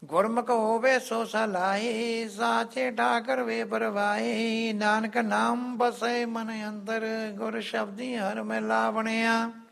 ਗੁਰਮੁਖ ਹੋਵੇ ਸੋ ਸਲਾਹੀ, ਸਾਚੇ ਠਾਕਰ ਵੇ ਪਰਵਾਹੀ। ਨਾਨਕ ਨਾਮ ਬਸੇ ਮਨ ਅੰਦਰ, ਗੁਰ ਸ਼ਬਦੀ ਹਰ ਮਹਿਲਾ ਬਣਿਆ।